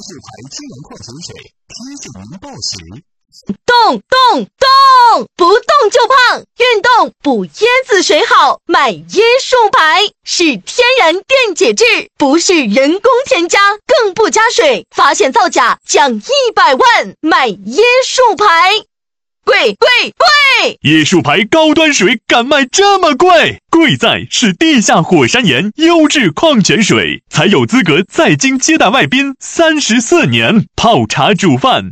树牌天然矿泉水提醒您报时。 动动动，不动就胖，运动补椰子水好，买椰树牌是天然电解质，不是人工添加，更不加水，发现造假奖100万，买椰树牌。贵！ 椰树牌高端水敢卖这么贵？贵在是地下火山岩优质矿泉水，才有资格在京接待外宾34年，泡茶煮饭